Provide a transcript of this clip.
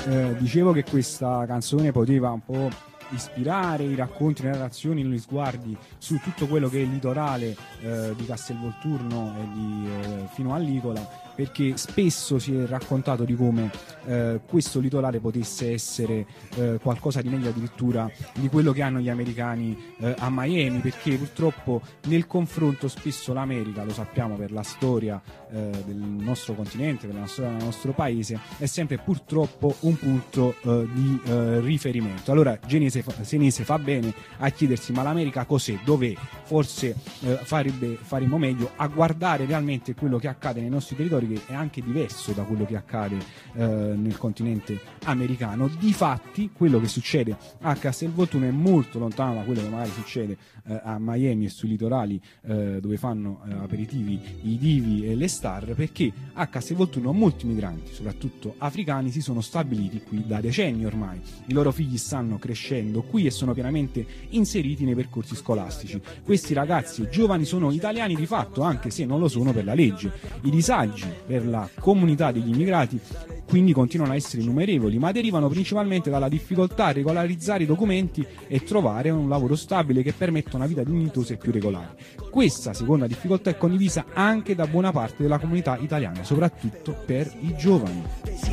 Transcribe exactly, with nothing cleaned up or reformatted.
eh, dicevo che questa canzone poteva un po' ispirare i racconti, le narrazioni, gli sguardi su tutto quello che è il litorale eh, di Castelvolturno e di, eh, fino a Licola, perché spesso si è raccontato di come eh, questo litorale potesse essere eh, qualcosa di meglio addirittura di quello che hanno gli americani eh, a Miami, perché purtroppo nel confronto spesso l'America, lo sappiamo per la storia eh, del nostro continente, per la storia del nostro paese, è sempre purtroppo un punto eh, di eh, riferimento. Allora Genese, Senese fa bene a chiedersi: ma l'America cos'è? Dov'è? Forse eh, farebbe, faremo meglio a guardare realmente quello che accade nei nostri territori, che è anche diverso da quello che accade eh, nel continente americano. Difatti quello che succede a Castelvolturno è molto lontano da quello che magari succede eh, a Miami e sui litorali eh, dove fanno eh, aperitivi i divi e le star, perché a Castelvolturno molti migranti, soprattutto africani, si sono stabiliti qui da decenni ormai. I loro figli stanno crescendo qui e sono pienamente inseriti nei percorsi scolastici. Questi ragazzi e giovani sono italiani di fatto, anche se non lo sono per la legge. I disagi per la comunità degli immigrati quindi continuano a essere innumerevoli, ma derivano principalmente dalla difficoltà a regolarizzare i documenti e trovare un lavoro stabile che permetta una vita dignitosa e più regolare. Questa seconda difficoltà è condivisa anche da buona parte della comunità italiana, soprattutto per i giovani.